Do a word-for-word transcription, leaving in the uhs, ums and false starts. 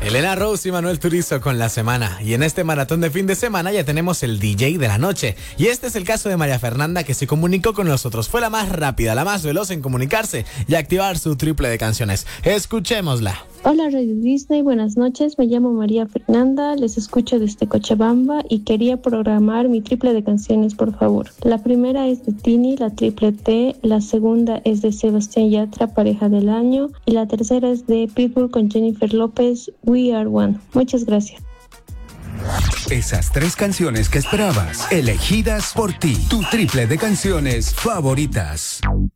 Elena Rose y Manuel Turizo con La Semana. Y en este maratón de fin de semana ya tenemos el D J de la noche. Y este es el caso de María Fernanda, que se comunicó con nosotros. Fue la más rápida, la más veloz en comunicarse y activar su triple de canciones. Escuchémosla. Hola Radio Disney, buenas noches. Me llamo María Fernanda, les escucho desde Cochabamba y quería programar mi triple de canciones, por favor. La primera es de Tini, la triple T. La segunda es de Sebastián Yatra, pareja del año. Y la tercera es de Pitbull con Jennifer López, We Are One. Muchas gracias. Esas tres canciones que esperabas, elegidas por ti. Tu triple de canciones favoritas.